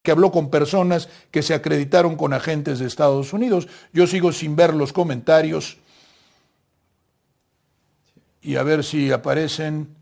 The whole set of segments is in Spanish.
que habló con personas que se acreditaron con agentes de Estados Unidos. Yo sigo sin ver los comentarios y a ver si aparecen.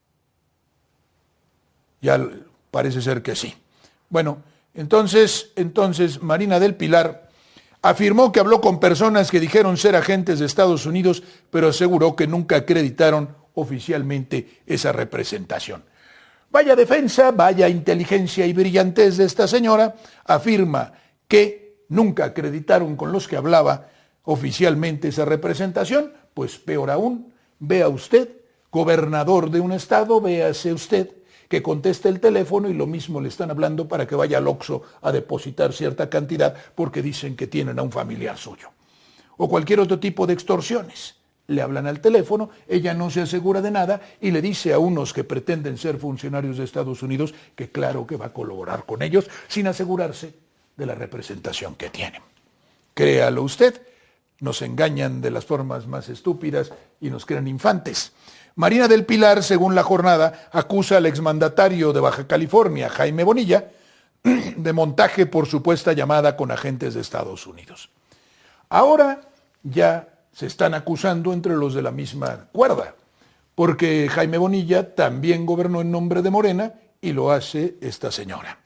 Ya parece ser que sí. Bueno, entonces Marina del Pilar afirmó que habló con personas que dijeron ser agentes de Estados Unidos, pero aseguró que nunca acreditaron oficialmente esa representación. Vaya defensa, vaya inteligencia y brillantez de esta señora. Afirma que nunca acreditaron con los que hablaba oficialmente esa representación. Pues peor aún, vea usted, gobernador de un estado, véase usted, que conteste el teléfono y lo mismo le están hablando para que vaya al Oxxo a depositar cierta cantidad porque dicen que tienen a un familiar suyo. O cualquier otro tipo de extorsiones. Le hablan al teléfono, ella no se asegura de nada y le dice a unos que pretenden ser funcionarios de Estados Unidos que claro que va a colaborar con ellos sin asegurarse de la representación que tienen. Créalo usted, nos engañan de las formas más estúpidas y nos crean infantes. Marina del Pilar, según La Jornada, acusa al exmandatario de Baja California, Jaime Bonilla, de montaje por supuesta llamada con agentes de Estados Unidos. Ahora ya se están acusando entre los de la misma cuerda, porque Jaime Bonilla también gobernó en nombre de Morena y lo hace esta señora.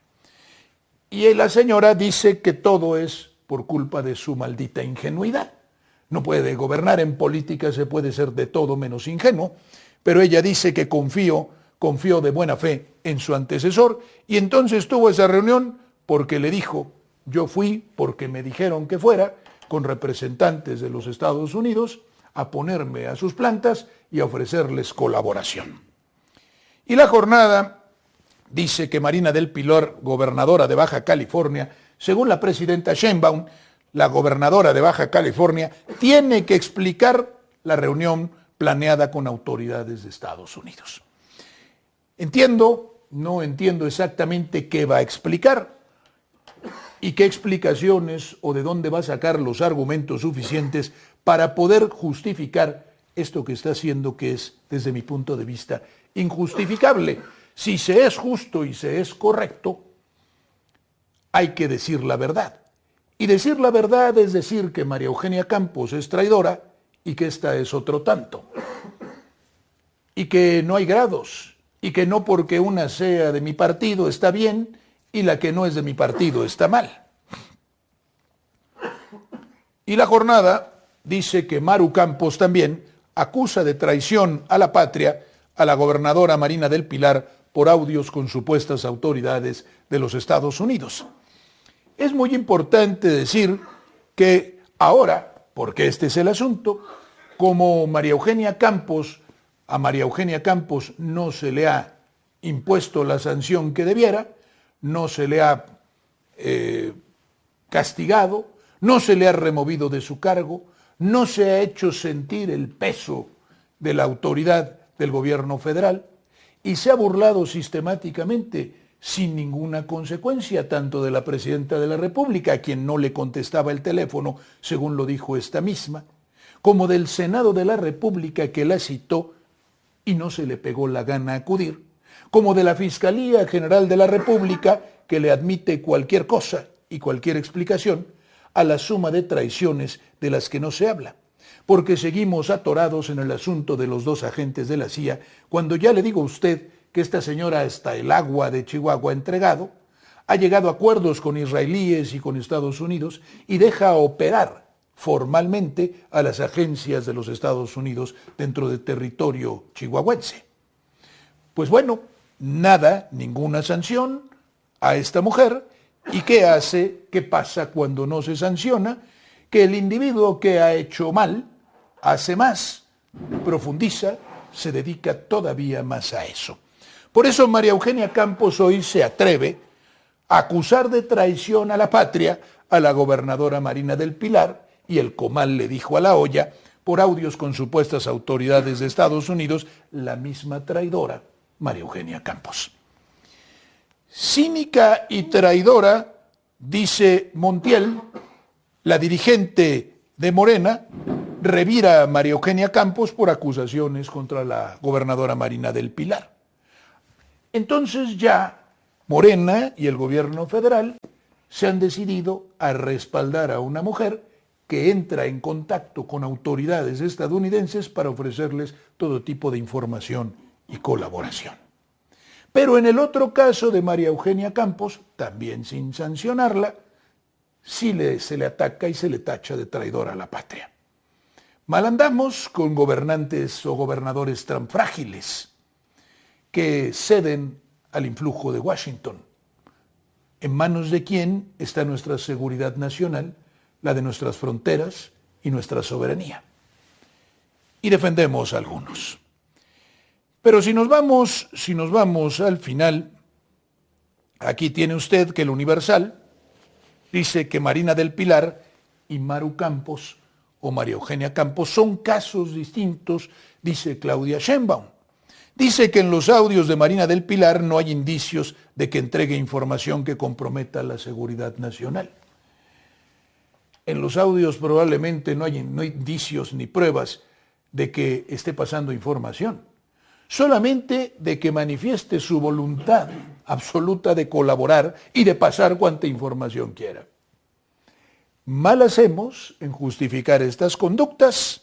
Y la señora dice que todo es por culpa de su maldita ingenuidad. No puede gobernar en política, se puede ser de todo menos ingenuo, pero ella dice que confió de buena fe en su antecesor y entonces tuvo esa reunión porque le dijo, yo fui porque me dijeron que fuera, con representantes de los Estados Unidos a ponerme a sus plantas y a ofrecerles colaboración. Y La Jornada dice que Marina del Pilar, gobernadora de Baja California, según la presidenta Sheinbaum, la gobernadora de Baja California, tiene que explicar la reunión planeada con autoridades de Estados Unidos. No entiendo exactamente qué va a explicar, y qué explicaciones o de dónde va a sacar los argumentos suficientes para poder justificar esto que está haciendo, que es, desde mi punto de vista, injustificable. Si se es justo y se es correcto, hay que decir la verdad. Y decir la verdad es decir que María Eugenia Campos es traidora y que esta es otro tanto. Y que no hay grados, y que no porque una sea de mi partido está bien, y la que no es de mi partido está mal. Y La Jornada dice que Maru Campos también acusa de traición a la patria a la gobernadora Marina del Pilar por audios con supuestas autoridades de los Estados Unidos. Es muy importante decir que ahora, porque este es el asunto, como a María Eugenia Campos no se le ha impuesto la sanción que debiera, no se le ha castigado, no se le ha removido de su cargo, no se ha hecho sentir el peso de la autoridad del gobierno federal y se ha burlado sistemáticamente sin ninguna consecuencia, tanto de la presidenta de la República, a quien no le contestaba el teléfono, según lo dijo esta misma, como del Senado de la República, que la citó y no se le pegó la gana acudir, como de la Fiscalía General de la República, que le admite cualquier cosa y cualquier explicación a la suma de traiciones de las que no se habla, porque seguimos atorados en el asunto de los dos agentes de la CIA, cuando ya le digo a usted que esta señora hasta el agua de Chihuahua ha entregado, ha llegado a acuerdos con israelíes y con Estados Unidos y deja operar formalmente a las agencias de los Estados Unidos dentro del territorio chihuahuense. Pues bueno, nada, ninguna sanción a esta mujer. ¿Y qué hace? ¿Qué pasa cuando no se sanciona? Que el individuo que ha hecho mal hace más, profundiza, se dedica todavía más a eso. Por eso María Eugenia Campos hoy se atreve a acusar de traición a la patria a la gobernadora Marina del Pilar, y el comal le dijo a la olla, por audios con supuestas autoridades de Estados Unidos, la misma traidora, María Eugenia Campos. Cínica y traidora, dice Montiel, la dirigente de Morena, revira a María Eugenia Campos por acusaciones contra la gobernadora Marina del Pilar. Entonces ya Morena y el gobierno federal se han decidido a respaldar a una mujer que entra en contacto con autoridades estadounidenses para ofrecerles todo tipo de información y colaboración. Pero en el otro caso de María Eugenia Campos, también sin sancionarla, sí se le ataca y se le tacha de traidora a la patria. Mal andamos con gobernantes o gobernadores tan frágiles que ceden al influjo de Washington. ¿En manos de quién está nuestra seguridad nacional, la de nuestras fronteras y nuestra soberanía? Y defendemos a algunos. Pero si nos vamos al final, aquí tiene usted que el Universal dice que Marina del Pilar y Maru Campos o María Eugenia Campos son casos distintos, dice Claudia Sheinbaum. Dice que en los audios de Marina del Pilar no hay indicios de que entregue información que comprometa la seguridad nacional. En los audios probablemente no hay indicios ni pruebas de que esté pasando información, solamente de que manifieste su voluntad absoluta de colaborar y de pasar cuanta información quiera. Mal hacemos en justificar estas conductas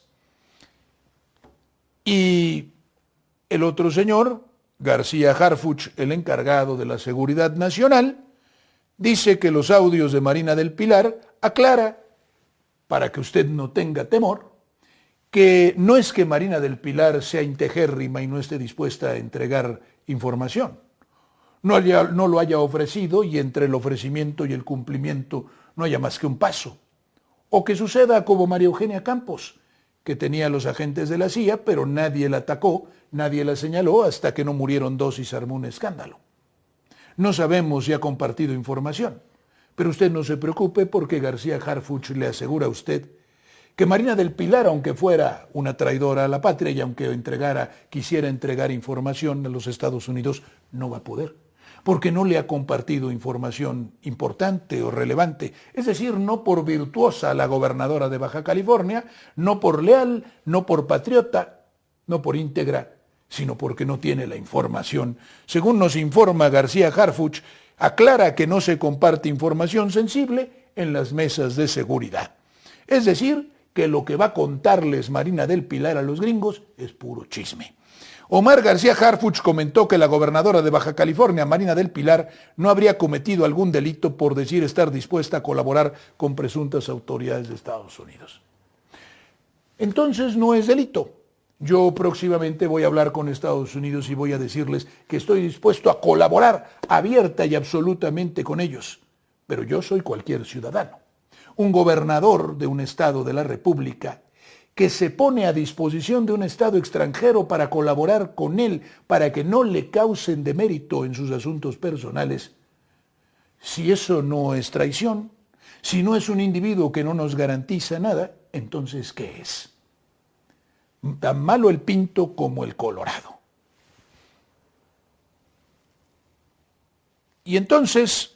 y el otro señor, García Harfuch, el encargado de la seguridad nacional, dice que los audios de Marina del Pilar aclara, para que usted no tenga temor, que no es que Marina del Pilar sea integérrima y no esté dispuesta a entregar información. No lo haya ofrecido y entre el ofrecimiento y el cumplimiento no haya más que un paso. O que suceda como María Eugenia Campos, que tenía a los agentes de la CIA, pero nadie la atacó, nadie la señaló hasta que no murieron dos y se armó un escándalo. No sabemos si ha compartido información, pero usted no se preocupe porque García Harfuch le asegura a usted que Marina del Pilar, aunque fuera una traidora a la patria y aunque quisiera entregar información a los Estados Unidos, no va a poder, porque no le ha compartido información importante o relevante, es decir, no por virtuosa a la gobernadora de Baja California, no por leal, no por patriota, no por íntegra, sino porque no tiene la información. Según nos informa García Harfuch, aclara que no se comparte información sensible en las mesas de seguridad. Es decir, que lo que va a contarles Marina del Pilar a los gringos es puro chisme. Omar García Harfuch comentó que la gobernadora de Baja California, Marina del Pilar, no habría cometido algún delito por decir estar dispuesta a colaborar con presuntas autoridades de Estados Unidos. Entonces no es delito. Yo próximamente voy a hablar con Estados Unidos y voy a decirles que estoy dispuesto a colaborar abierta y absolutamente con ellos. Pero yo soy cualquier ciudadano. Un gobernador de un estado de la República que se pone a disposición de un estado extranjero para colaborar con él, para que no le causen demérito en sus asuntos personales. Si eso no es traición, si no es un individuo que no nos garantiza nada, entonces ¿qué es? Tan malo el pinto como el colorado. Y entonces,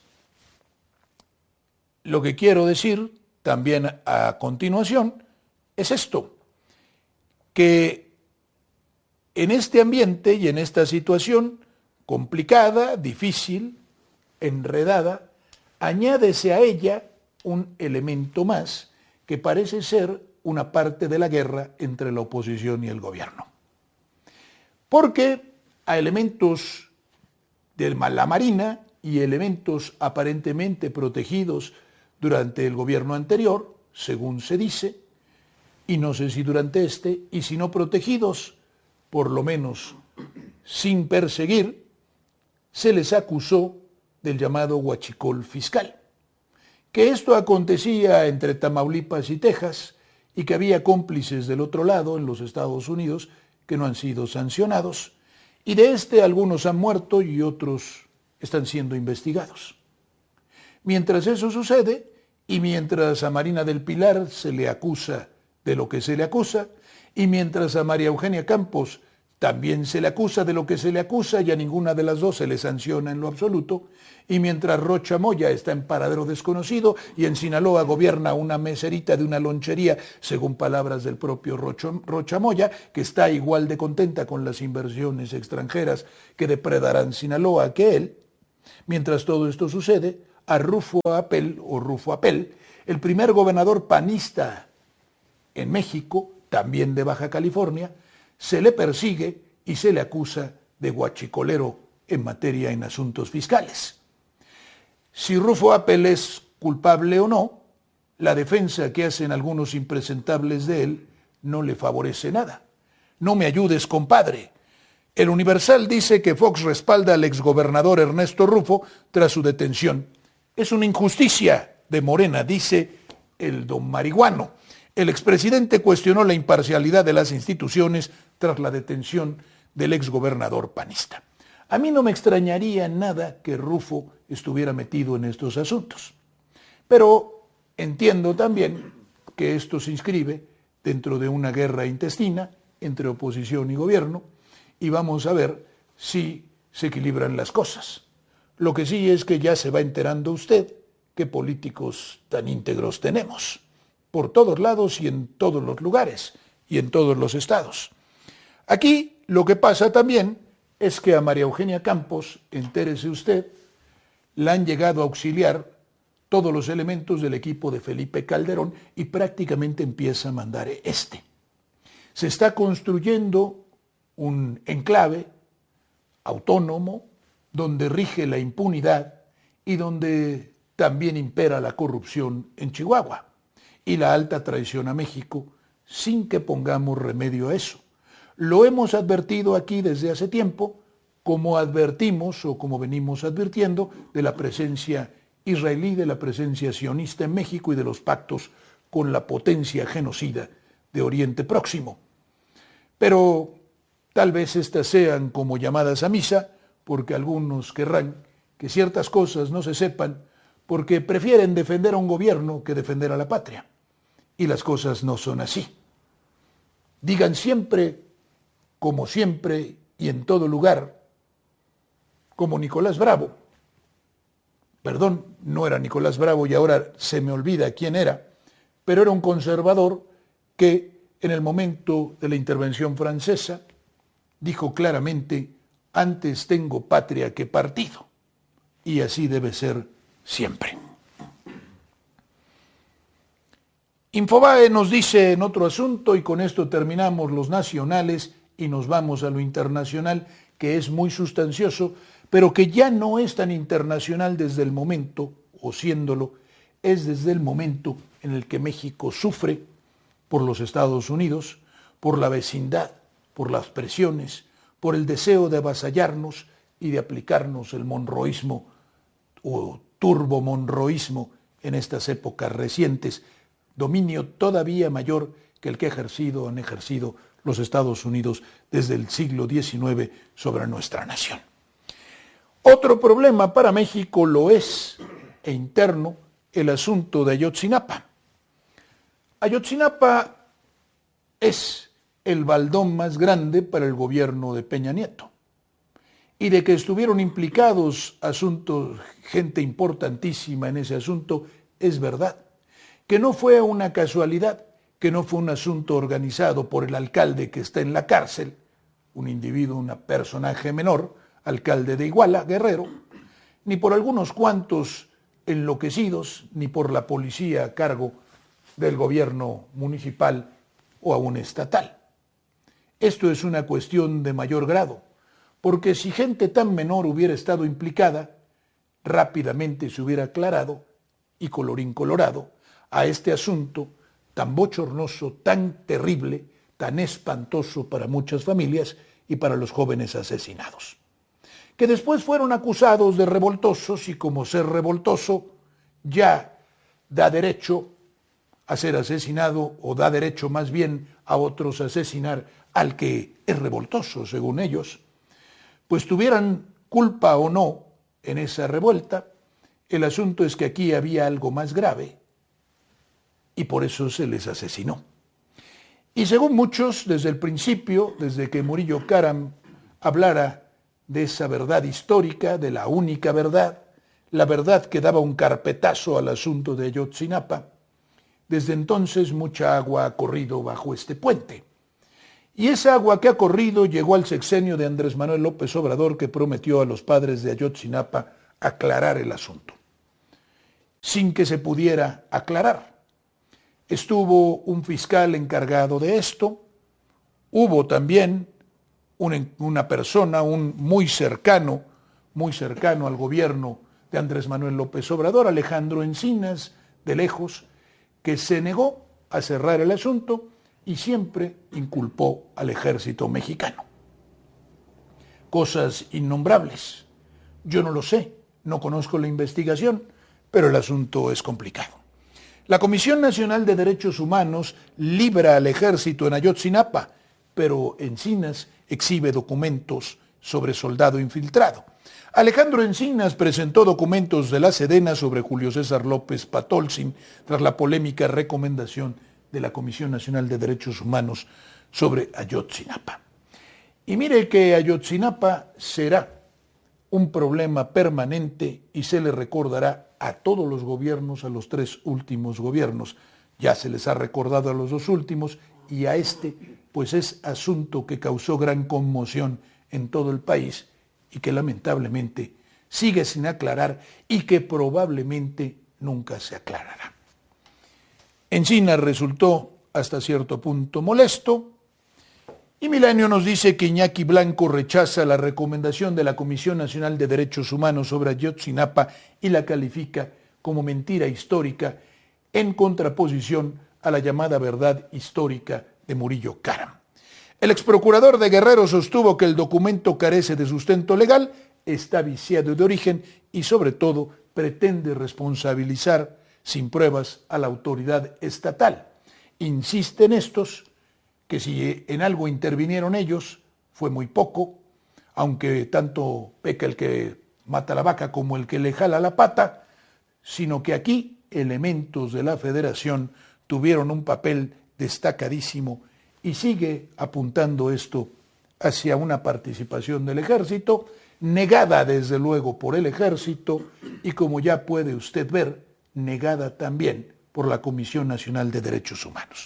lo que quiero decir también a continuación es esto, que en este ambiente y en esta situación complicada, difícil, enredada, añádese a ella un elemento más que parece ser una parte de la guerra entre la oposición y el gobierno. Porque a elementos de la Marina y elementos aparentemente protegidos durante el gobierno anterior, según se dice, y no sé si durante este, y si no protegidos, por lo menos sin perseguir, se les acusó del llamado huachicol fiscal, que esto acontecía entre Tamaulipas y Texas y que había cómplices del otro lado, en los Estados Unidos, que no han sido sancionados, y de este algunos han muerto y otros están siendo investigados. Mientras eso sucede, y mientras a Marina del Pilar se le acusa de lo que se le acusa, y mientras a María Eugenia Campos también se le acusa de lo que se le acusa y a ninguna de las dos se le sanciona en lo absoluto, y mientras Rocha Moya está en paradero desconocido y en Sinaloa gobierna una meserita de una lonchería, según palabras del propio Rocha Moya, que está igual de contenta con las inversiones extranjeras que depredarán Sinaloa que él, Mientras todo esto sucede, a Rufo Apel, el primer gobernador panista en México, también de Baja California, se le persigue y se le acusa de guachicolero en asuntos fiscales. Si Rufo Apel es culpable o no, la defensa que hacen algunos impresentables de él no le favorece nada. No me ayudes, compadre. El Universal dice que Fox respalda al exgobernador Ernesto Rufo tras su detención. Es una injusticia de Morena, dice el don marihuano. El expresidente cuestionó la imparcialidad de las instituciones tras la detención del exgobernador panista. A mí no me extrañaría nada que Rufo estuviera metido en estos asuntos. Pero entiendo también que esto se inscribe dentro de una guerra intestina entre oposición y gobierno, y vamos a ver si se equilibran las cosas. Lo que sí es que ya se va enterando usted qué políticos tan íntegros tenemos, por todos lados y en todos los lugares y en todos los estados. Aquí lo que pasa también es que a María Eugenia Campos, entérese usted, la han llegado a auxiliar todos los elementos del equipo de Felipe Calderón y prácticamente empieza a mandar este. Se está construyendo un enclave autónomo donde rige la impunidad y donde también impera la corrupción en Chihuahua y la alta traición a México, sin que pongamos remedio a eso. Lo hemos advertido aquí desde hace tiempo, como advertimos o como venimos advirtiendo de la presencia israelí, de la presencia sionista en México y de los pactos con la potencia genocida de Oriente Próximo. Pero tal vez estas sean como llamadas a misa, porque algunos querrán que ciertas cosas no se sepan, porque prefieren defender a un gobierno que defender a la patria. Y las cosas no son así. Digan siempre, como siempre y en todo lugar, como Nicolás Bravo. Perdón, no era Nicolás Bravo y ahora se me olvida quién era, pero era un conservador que en el momento de la intervención francesa dijo claramente: antes tengo patria que partido, y así debe ser siempre. Infobae nos dice en otro asunto, y con esto terminamos los nacionales y nos vamos a lo internacional, que es muy sustancioso, pero que ya no es tan internacional desde el momento, o siéndolo, es desde el momento en el que México sufre por los Estados Unidos, por la vecindad, por las presiones, por el deseo de avasallarnos y de aplicarnos el monroísmo o turbomonroísmo en estas épocas recientes, dominio todavía mayor que el que han ejercido los Estados Unidos desde el siglo XIX sobre nuestra nación. Otro problema para México lo es, e interno, el asunto de Ayotzinapa. Ayotzinapa es el baldón más grande para el gobierno de Peña Nieto. Y de que estuvieron implicados gente importantísima en ese asunto, es verdad. Que no fue una casualidad, que no fue un asunto organizado por el alcalde que está en la cárcel, un individuo, un personaje menor, alcalde de Iguala, Guerrero, ni por algunos cuantos enloquecidos, ni por la policía a cargo del gobierno municipal o aún estatal. Esto es una cuestión de mayor grado, porque si gente tan menor hubiera estado implicada, rápidamente se hubiera aclarado, y colorín colorado, a este asunto tan bochornoso, tan terrible, tan espantoso para muchas familias y para los jóvenes asesinados. Que después fueron acusados de revoltosos y como ser revoltoso ya da derecho a ser asesinado o da derecho más bien a otros a asesinar al que es revoltoso, según ellos, pues tuvieran culpa o no en esa revuelta, el asunto es que aquí había algo más grave y por eso se les asesinó. Y según muchos, desde el principio, desde que Murillo Karam hablara de esa verdad histórica, de la única verdad, la verdad que daba un carpetazo al asunto de Ayotzinapa, desde entonces mucha agua ha corrido bajo este puente. Y esa agua que ha corrido llegó al sexenio de Andrés Manuel López Obrador, que prometió a los padres de Ayotzinapa aclarar el asunto, sin que se pudiera aclarar. Estuvo un fiscal encargado de esto, hubo también una persona, muy cercano al gobierno de Andrés Manuel López Obrador, Alejandro Encinas, de lejos, que se negó a cerrar el asunto y siempre inculpó al ejército mexicano. Cosas innombrables. Yo no lo sé, no conozco la investigación, pero el asunto es complicado. La Comisión Nacional de Derechos Humanos libra al ejército en Ayotzinapa, pero Encinas exhibe documentos sobre soldado infiltrado. Alejandro Encinas presentó documentos de la Sedena sobre Julio César López Patolzin tras la polémica recomendación de la Comisión Nacional de Derechos Humanos sobre Ayotzinapa. Y mire que Ayotzinapa será un problema permanente y se le recordará a todos los gobiernos, a los 3 últimos gobiernos. Ya se les ha recordado a los 2 últimos y a este, pues es asunto que causó gran conmoción en todo el país y que lamentablemente sigue sin aclarar y que probablemente nunca se aclarará. Encinas resultó hasta cierto punto molesto y Milenio nos dice que Iñaki Blanco rechaza la recomendación de la Comisión Nacional de Derechos Humanos sobre Ayotzinapa y la califica como mentira histórica en contraposición a la llamada verdad histórica de Murillo Karam. El exprocurador de Guerrero sostuvo que el documento carece de sustento legal, está viciado de origen y sobre todo pretende responsabilizar sin pruebas a la autoridad estatal. Insisten estos que si en algo intervinieron ellos fue muy poco, aunque tanto peca el que mata la vaca como el que le jala la pata, sino que aquí elementos de la Federación tuvieron un papel destacadísimo y sigue apuntando esto hacia una participación del ejército, negada desde luego por el ejército y como ya puede usted ver, negada también por la Comisión Nacional de Derechos Humanos.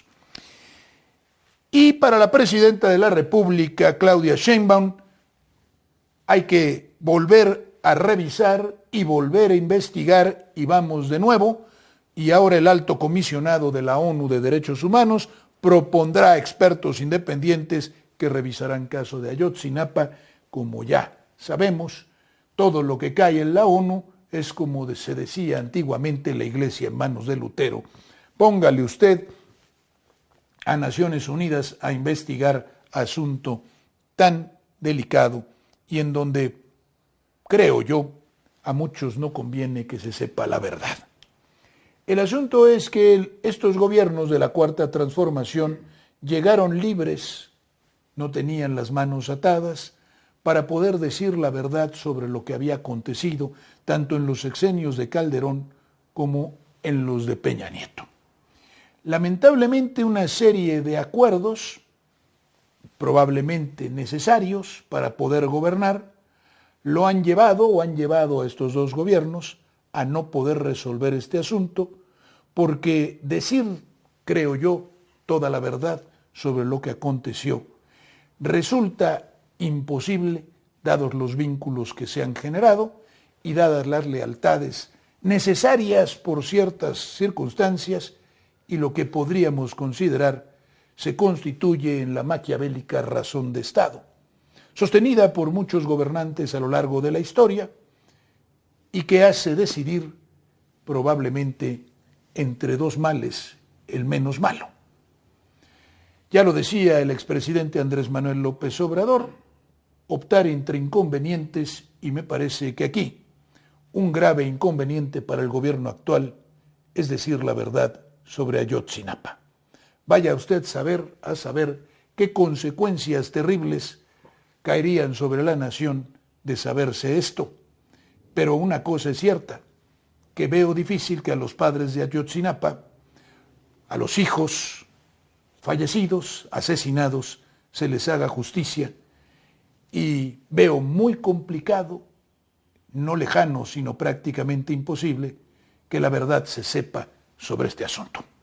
Y para la presidenta de la República, Claudia Sheinbaum, hay que volver a revisar y volver a investigar y vamos de nuevo, y ahora el alto comisionado de la ONU de Derechos Humanos propondrá a expertos independientes que revisarán caso de Ayotzinapa. Como ya sabemos, todo lo que cae en la ONU es como se decía antiguamente la iglesia en manos de Lutero. Póngale usted a Naciones Unidas a investigar asunto tan delicado y en donde, creo yo, a muchos no conviene que se sepa la verdad. El asunto es que estos gobiernos de la Cuarta Transformación llegaron libres, no tenían las manos atadas, para poder decir la verdad sobre lo que había acontecido, tanto en los sexenios de Calderón como en los de Peña Nieto. Lamentablemente una serie de acuerdos, probablemente necesarios para poder gobernar, lo han llevado a estos 2 gobiernos a no poder resolver este asunto, porque decir, creo yo, toda la verdad sobre lo que aconteció resulta imposible, dados los vínculos que se han generado y dadas las lealtades necesarias por ciertas circunstancias y lo que podríamos considerar se constituye en la maquiavélica razón de Estado, sostenida por muchos gobernantes a lo largo de la historia y que hace decidir probablemente entre 2 males el menos malo. Ya lo decía el expresidente Andrés Manuel López Obrador, optar entre inconvenientes y me parece que aquí un grave inconveniente para el gobierno actual es decir la verdad sobre Ayotzinapa. Vaya usted a saber qué consecuencias terribles caerían sobre la nación de saberse esto. Pero una cosa es cierta, que veo difícil que a los padres de Ayotzinapa, a los hijos fallecidos, asesinados, se les haga justicia y veo muy complicado, no lejano, sino prácticamente imposible, que la verdad se sepa sobre este asunto.